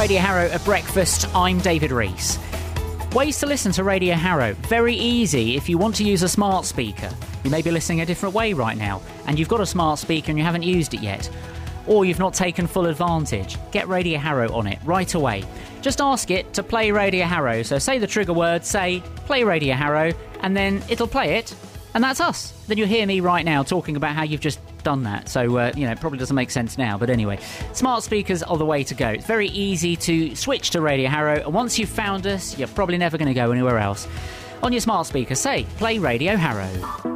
Radio Harrow at breakfast. I'm David Rees. Ways to listen to Radio Harrow. Very easy if you want to use a smart speaker. You may be listening a different way right now, and you've got a smart speaker and you haven't used it yet. Or you've not taken full advantage. Get Radio Harrow on it right away. Just ask it to play Radio Harrow. So say the trigger word, say play Radio Harrow, and then it'll play it, and that's us. Then you'll hear me right now talking about how you've just done that. So, it probably doesn't make sense now, but anyway. Smart speakers are the way to go. It's very easy to switch to Radio Harrow, and once you've found us, you're probably never going to go anywhere else. On your smart speaker, say play Radio Harrow.